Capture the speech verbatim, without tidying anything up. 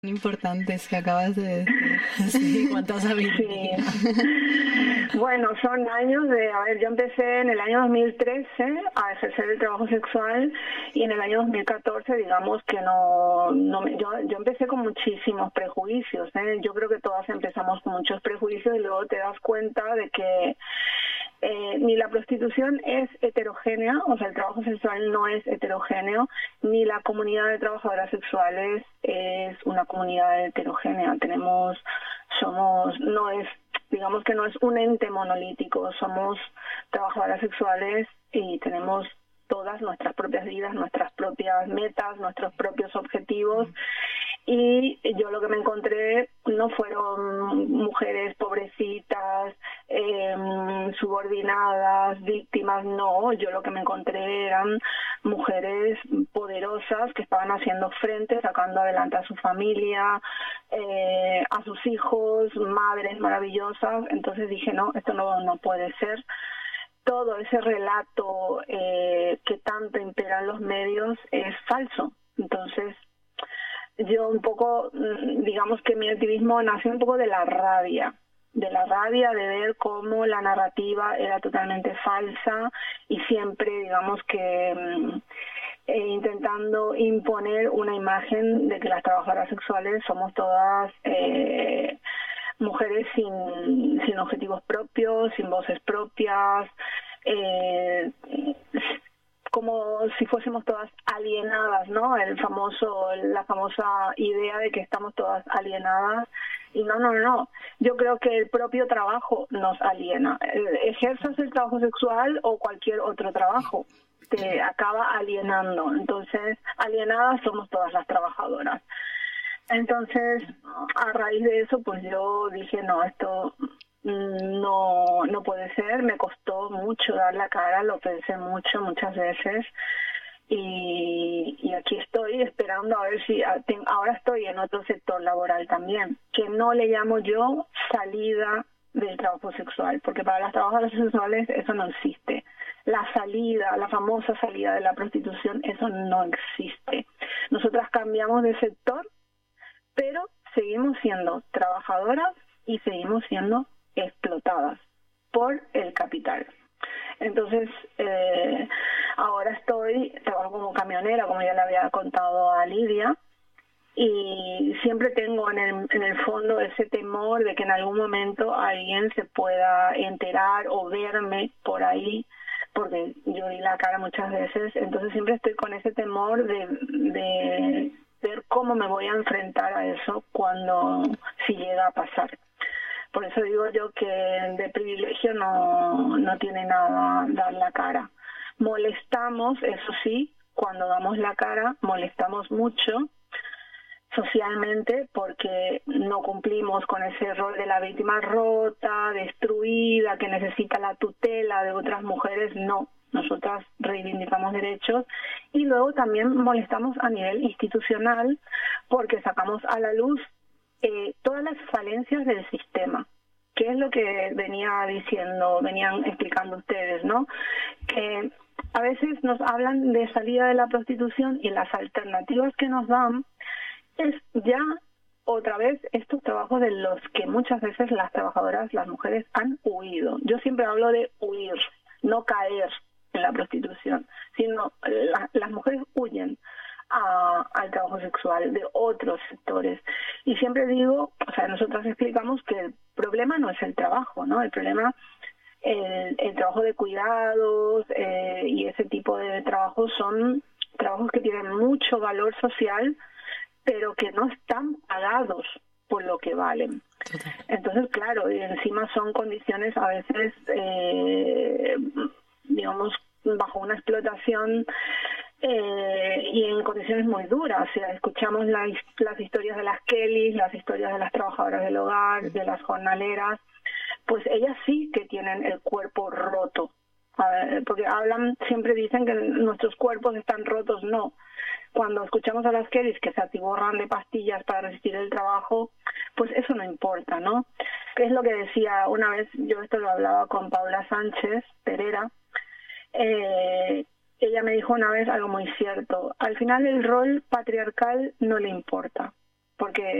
Importantes que acabas de decir. Sí, cuánta sabiduría. Sí. Bueno, son años de, a ver, yo empecé en el año dos mil trece a ejercer el trabajo sexual y en el año dos mil catorce, digamos que no, no me- yo, yo empecé con muchísimos prejuicios, ¿eh? Yo creo que todas empezamos con muchos prejuicios y luego te das cuenta de que eh, ni la prostitución es heterogénea, o sea, el trabajo sexual no es heterogéneo, ni la comunidad de trabajadoras sexuales es una comunidad heterogénea. Tenemos, somos, no es, digamos que no es un ente monolítico, somos trabajadoras sexuales y tenemos todas nuestras propias vidas, nuestras propias metas, nuestros propios objetivos. Y yo lo que me encontré no fueron mujeres pobrecitas, eh, subordinadas, víctimas, no, yo lo que me encontré eran mujeres poderosas que estaban haciendo frente, sacando adelante a su familia, eh, a sus hijos, madres maravillosas. Entonces dije, no, esto no, no puede ser. Todo ese relato eh, que tanto impera en los medios es falso. Entonces, yo un poco, digamos que mi activismo nació un poco de la rabia, de la rabia de ver cómo la narrativa era totalmente falsa y siempre, digamos que eh, intentando imponer una imagen de que las trabajadoras sexuales somos todas eh, mujeres sin, sin objetivos propios, sin voces propias, eh, como si fuésemos todas alienadas, ¿no? El famoso, la famosa idea de que estamos todas alienadas. Y no, no, no. Yo creo que el propio trabajo nos aliena. Ejerzas el trabajo sexual o cualquier otro trabajo, te acaba alienando. Entonces, alienadas somos todas las trabajadoras. Entonces, a raíz de eso, pues yo dije, no, esto no no puede ser. Me costó mucho dar la cara, lo pensé mucho, muchas veces. Y, y aquí estoy esperando a ver si ahora estoy en otro sector laboral también, que no le llamo yo salida del trabajo sexual, porque para las trabajadoras sexuales eso no existe. La salida, la famosa salida de la prostitución, eso no existe. Nosotras cambiamos de sector, pero seguimos siendo trabajadoras y seguimos siendo explotadas por el capital. Entonces, eh, ahora estoy, trabajo como camionera, como ya le había contado a Lidia, y siempre tengo en el, en el fondo ese temor de que en algún momento alguien se pueda enterar o verme por ahí, porque yo di la cara muchas veces. Entonces siempre estoy con ese temor de, de ver cómo me voy a enfrentar a eso cuando, si llega a pasar. Por eso digo yo que de privilegio no, no tiene nada dar la cara. Molestamos, eso sí, cuando damos la cara, molestamos mucho socialmente porque no cumplimos con ese rol de la víctima rota, destruida, que necesita la tutela de otras mujeres. No, nosotras reivindicamos derechos y luego también molestamos a nivel institucional porque sacamos a la luz eh, todas las falencias del sistema, que es lo que venía diciendo, venían explicando ustedes, ¿no? Que a veces nos hablan de salida de la prostitución y las alternativas que nos dan es ya otra vez estos trabajos de los que muchas veces las trabajadoras, las mujeres han huido. Yo siempre hablo de huir, no caer en la prostitución, sino la, las mujeres huyen A, al trabajo sexual de otros sectores. Y siempre digo, o sea, nosotras explicamos que el problema no es el trabajo, ¿no? El problema, el, el trabajo de cuidados eh, y ese tipo de trabajos son trabajos que tienen mucho valor social, pero que no están pagados por lo que valen. Entonces, claro, y encima son condiciones a veces, eh, digamos, bajo una explotación Eh, y en condiciones muy duras. O sea, escuchamos la, las historias de las Kellys, las historias de las trabajadoras del hogar, de las jornaleras, pues ellas sí que tienen el cuerpo roto. A ver, porque hablan, siempre dicen que nuestros cuerpos están rotos. No. Cuando escuchamos a las Kellys que se atiborran de pastillas para resistir el trabajo, pues eso no importa, ¿no? Que es lo que decía una vez, yo esto lo hablaba con Paula Sánchez Pereira, eh, ella me dijo una vez algo muy cierto. Al final el rol patriarcal no le importa, porque